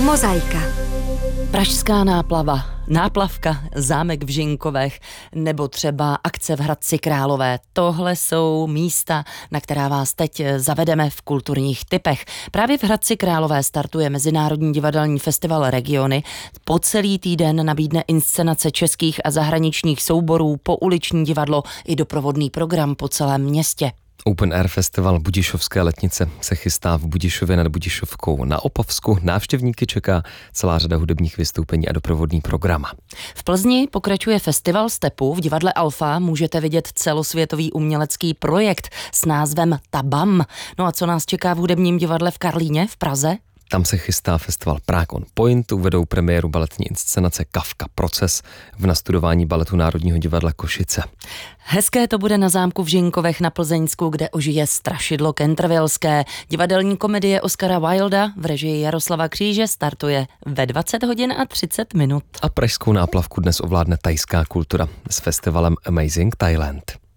Mozaika. Pražská náplavka, zámek v Žinkovech nebo třeba akce v Hradci Králové. Tohle jsou místa, na která vás teď zavedeme v kulturních tipech. Právě v Hradci Králové startuje Mezinárodní divadelní festival Regiony. Po celý týden nabídne inscenace českých a zahraničních souborů, pouliční divadlo i doprovodný program po celém městě. Open Air Festival Budišovské letnice se chystá v Budišově nad Budišovkou na Opavsku. Návštěvníky čeká celá řada hudebních vystoupení a doprovodný program. V Plzni pokračuje festival stepu. V divadle Alfa můžete vidět celosvětový umělecký projekt s názvem Tabam. No a co nás čeká v hudebním divadle v Karlíně v Praze? Tam se chystá festival Prague on Point, uvedou premiéru baletní inscenace Kafka Proces v nastudování baletu Národního divadla Košice. Hezké to bude na zámku v Žinkovech na Plzeňsku, kde ožije Strašidlo Cantervilleské. Divadelní komedie Oscara Wilda v režii Jaroslava Kříže startuje ve 20 hodin a 30 minut. A pražskou náplavku dnes ovládne thajská kultura s festivalem Amazing Thailand.